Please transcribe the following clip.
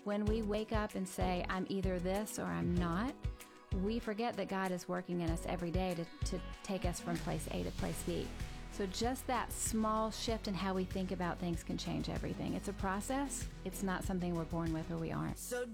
When we wake up and say, I'm either this or I'm not, we forget that God is working in us every day to take us from place A to place B. So just that small shift in how we think about things can change everything. It's a process. It's not something we're born with or we aren't.